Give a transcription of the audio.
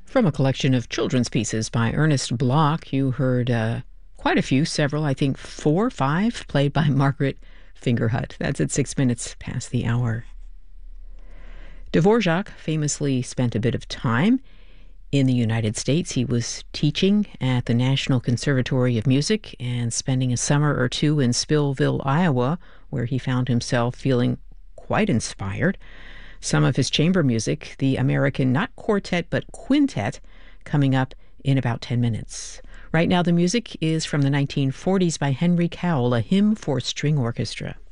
From a collection of children's pieces by Ernest Bloch, you heard quite a few, several, I think 4, 5, played by Margaret Fingerhut. That's at 6 minutes past the hour. Dvorak famously spent a bit of time in the United States. He was teaching at the National Conservatory of Music and spending a summer or two in Spillville, Iowa, where he found himself feeling quite inspired. Some of his chamber music, the American, not quartet, but quintet, coming up in about 10 minutes. Right now, the music is from the 1940s by Henry Cowell, A Hymn for String Orchestra.